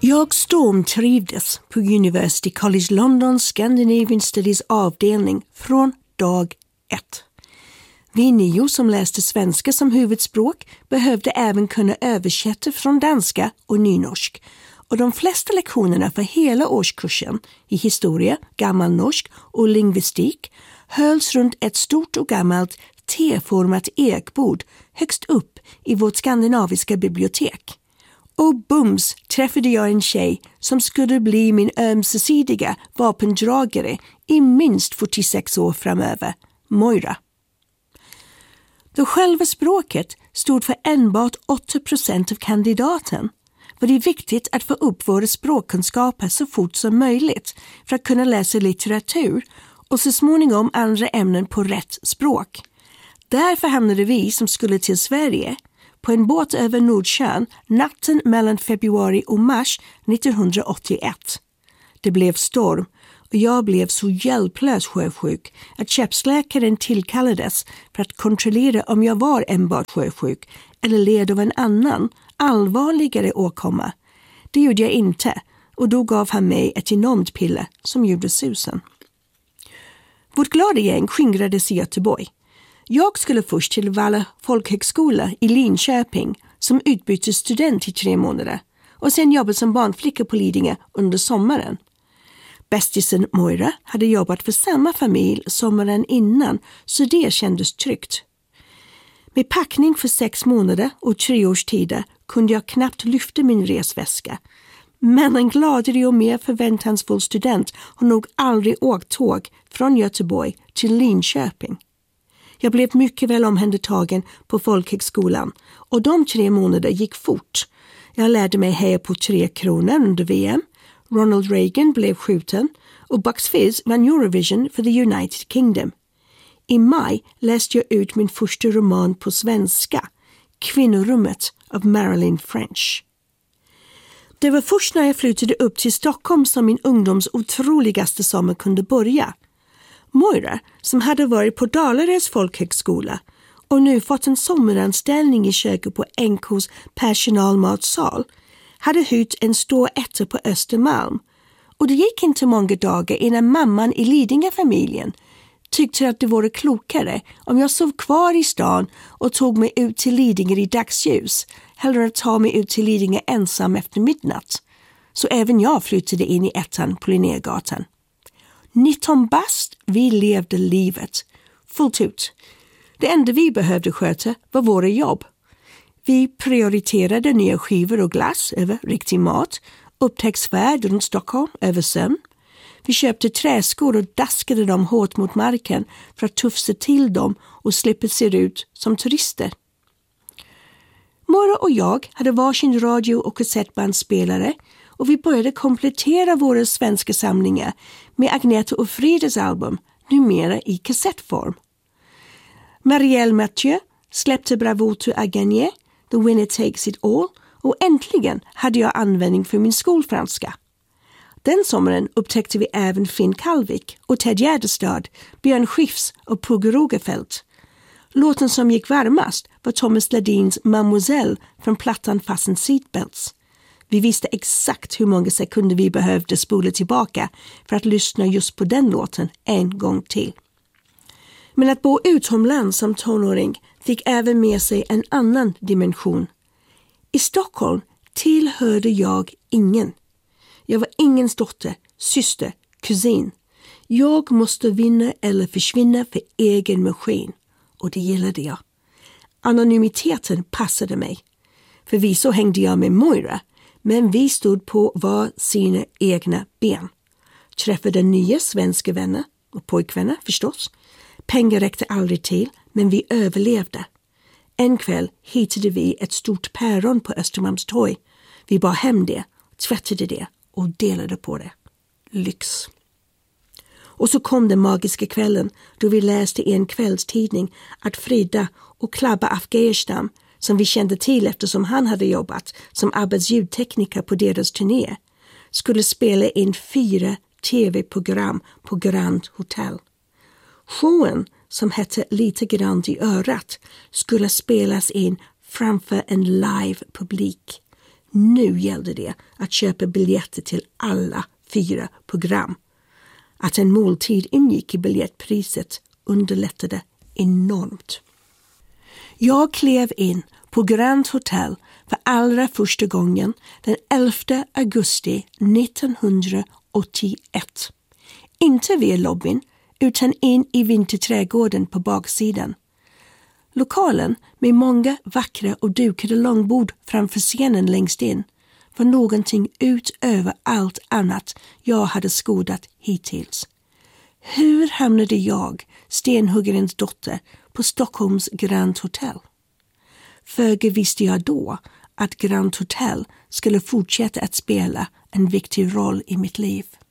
Jag stormtrivdes på University College London Scandinavian Studies avdelning från dag 1. Vi 9 som läste svenska som huvudspråk behövde även kunna översätta från danska och nynorsk. Och de flesta lektionerna för hela årskursen i historia, gammalnorsk och lingvistik hölls runt ett stort och gammalt T-format ekbord högst upp i vårt skandinaviska bibliotek. Och bums träffade jag en tjej som skulle bli min ömsesidiga vapendragare i minst 46 år framöver, Moira. Då själva språket stod för enbart 8% av kandidaten var det viktigt att få upp våra språkkunskaper så fort som möjligt för att kunna läsa litteratur och så småningom andra ämnen på rätt språk. Därför hamnade vi som skulle till Sverige på en båt över Nordsjön natten mellan februari och mars 1981. Det blev storm och jag blev så hjälplös sjösjuk att skeppsläkaren tillkallades för att kontrollera om jag var enbart sjösjuk eller led av en annan, allvarligare åkomma. Det gjorde jag inte och då gav han mig ett enormt piller som gjorde susen. Vårt glada gäng skingrades i Göteborg. Jag skulle först till Valla folkhögskola i Linköping som utbytesstudent i 3 månader och sen jobbade som barnflicka på Lidingö under sommaren. Bästisen Moira hade jobbat för samma familj sommaren innan så det kändes tryggt. Med packning för 6 månader och 3 års tider kunde jag knappt lyfta min resväska. Men en gladare och mer förväntansfull student har nog aldrig åkt tåg från Göteborg till Linköping. Jag blev mycket väl omhändertagen på folkhögskolan och de 3 månader gick fort. Jag lärde mig heja på 3 kronor under VM. Ronald Reagan blev skjuten och Bucks Fizz vann Eurovision för the United Kingdom. I maj läste jag ut min första roman på svenska, Kvinnorummet av Marilyn French. Det var först när jag flyttade upp till Stockholm som min ungdoms otroligaste sommar kunde börja. Moira, som hade varit på Dalarös folkhögskola och nu fått en sommaranställning i köket på NK:s personalmatsal, hade hyrt en stor etta på Östermalm. Och det gick inte många dagar innan mamman i Lidingö-familjen tyckte att det vore klokare om jag sov kvar i stan och tog mig ut till Lidingö i dagsljus, hellre att ta mig ut till Lidingö ensam efter midnatt. Så även jag flyttade in i ettan på Linnégatan. 19 bast, vi levde livet. Fullt ut. Det enda vi behövde sköta var våra jobb. Vi prioriterade nya skivor och glass över riktig mat, upptäcktsfärd runt Stockholm över sömn. Vi köpte träskor och daskade dem hårt mot marken för att tufsa till dem och slippa se ut som turister. Moira och jag hade varsin radio- och kassettbandspelare och vi började komplettera våra svenska samlingar med Agneta och Fridas album, numera i kassettform. Marielle Mathieu släppte Bravo to à gagner, The Winner Takes It All och äntligen hade jag användning för min skolfranska. Den sommaren upptäckte vi även Finn Kalvik och Ted Gärdestad, Björn Skifs och Pugh Rogefeldt. Låten som gick varmast var Thomas Ledins Mademoiselle från plattan Fasten Seatbelts. Vi visste exakt hur många sekunder vi behövde spola tillbaka för att lyssna just på den låten en gång till. Men att bo utomlands som tonåring fick även med sig en annan dimension. I Stockholm tillhörde jag ingen. Jag var ingens dotter, syster, kusin. Jag måste vinna eller försvinna för egen maskin. Och det gillade jag. Anonymiteten passade mig. Förvisso hängde jag med Moira, men vi stod på var sina egna ben. Träffade nya svenska vänner och pojkvänner förstås. Pengar räckte aldrig till, men vi överlevde. En kväll hittade vi ett stort päron på Östermalmstorg. Vi bar hem det, tvättade det och delade på det. Lyx. Och så kom den magiska kvällen då vi läste i en kvällstidning att Frida och Klabba Afghanistan, som vi kände till eftersom han hade jobbat som arbetsljudtekniker på deras turné, skulle spela in 4 tv-program på Grand Hotel. Showen, som hette Lite grann i örat, skulle spelas in framför en live-publik. Nu gällde det att köpa biljetter till alla 4 program. Att en måltid ingick i biljettpriset underlättade enormt. Jag klev in på Grand Hotel för allra första gången den 11 augusti 1981. Inte via lobbyn utan in i vinterträdgården på baksidan. Lokalen med många vackra och dukade långbord framför scenen längst in var någonting utöver allt annat jag hade skådat hittills. Hur hamnade jag, stenhuggarens dotter, på Stockholms Grand Hotel? Föga visste jag då att Grand Hotel skulle fortsätta att spela en viktig roll i mitt liv.